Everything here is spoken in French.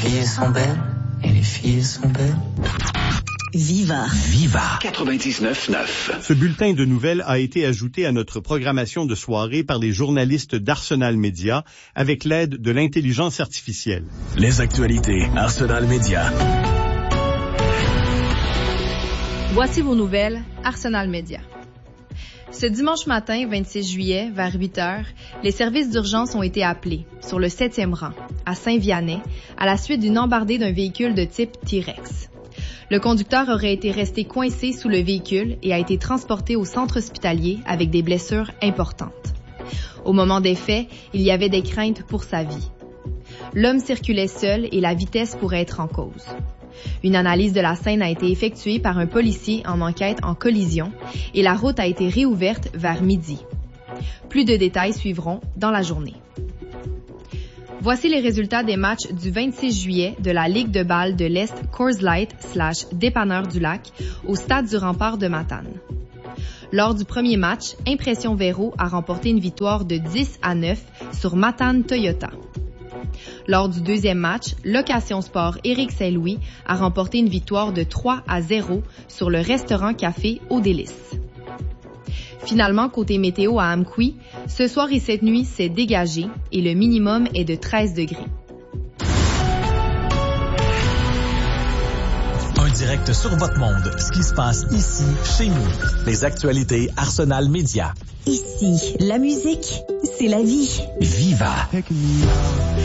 filles sont belles, et les filles sont belles. Viva. Viva 99.9. Ce bulletin de nouvelles a été ajouté à notre programmation de soirée par les journalistes d'Arsenal Média avec l'aide de l'intelligence artificielle. Les actualités Arsenal Média. Voici vos nouvelles Arsenal Média. Ce dimanche matin, 26 juillet, vers 8 heures, les services d'urgence ont été appelés, sur le 7e rang, à Saint-Vianney, à la suite d'une embardée d'un véhicule de type T-Rex. Le conducteur aurait été resté coincé sous le véhicule et a été transporté au centre hospitalier avec des blessures importantes. Au moment des faits, il y avait des craintes pour sa vie. L'homme circulait seul et la vitesse pourrait être en cause. Une analyse de la scène a été effectuée par un policier en enquête en collision et la route a été réouverte vers midi. Plus de détails suivront dans la journée. Voici les résultats des matchs du 26 juillet de la Ligue de balle de l'Est Coors Light / Dépanneur du Lac au Stade du Rempart de Matane. Lors du premier match, Impression Véro a remporté une victoire de 10-9 sur Matane Toyota. Lors du deuxième match, Location Sport Éric Saint-Louis a remporté une victoire de 3-0 sur le restaurant café Aux Délices. Finalement, côté météo à Amqui, ce soir et cette nuit, c'est dégagé et le minimum est de 13 degrés. Un direct sur votre monde, ce qui se passe ici, chez nous. Les actualités Arsenal Média. Ici, la musique, c'est la vie. Viva.